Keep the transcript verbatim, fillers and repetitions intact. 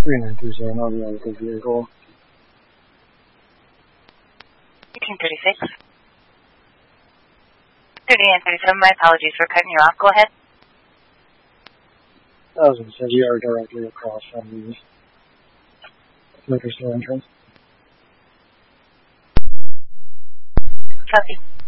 three nine two seven, I'll be on the vehicle. eighteen thirty-six. thirty-nine thirty-seven, my apologies for cutting you off. Go ahead. I was going to say we are directly across from the liquor store entrance. Copy.